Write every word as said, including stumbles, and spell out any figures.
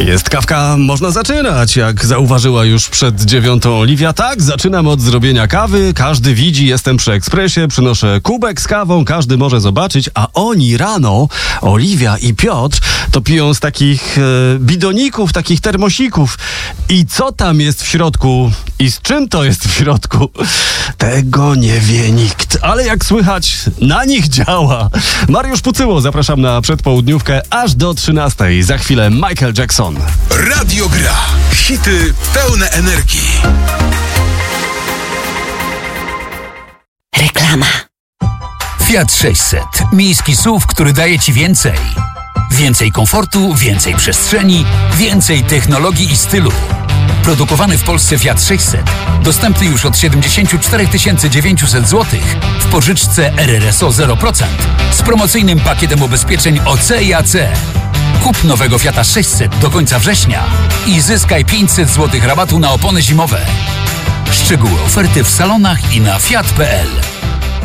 Jest kawka, można zaczynać, jak zauważyła już przed dziewiątą Oliwia. Tak, zaczynam od zrobienia kawy, każdy widzi, jestem przy ekspresie, przynoszę kubek z kawą, każdy może zobaczyć, a oni rano, Oliwia i Piotr, to piją z takich e, bidoników, takich termosików. I co tam jest w środku i z czym to jest w środku, tego nie wie nikt. Ale jak słychać, na nich działa. Mariusz Pucyło, zapraszam na przedpołudniówkę aż do trzynastej. Za chwilę Michael Jackson. Radio Gra. Hity pełne energii. Reklama. Fiat sześćset. Miejski S U V, który daje Ci więcej. Więcej komfortu, więcej przestrzeni, więcej technologii i stylu. Produkowany w Polsce Fiat sześćset. Dostępny już od siedemdziesiąt cztery tysiące dziewięćset złotych w pożyczce R R S O zero procent z promocyjnym pakietem ubezpieczeń O C i A C. Kup nowego Fiata sześćset do końca września i zyskaj pięćset złotych rabatu na opony zimowe. Szczegóły oferty w salonach i na fiat kropka p l.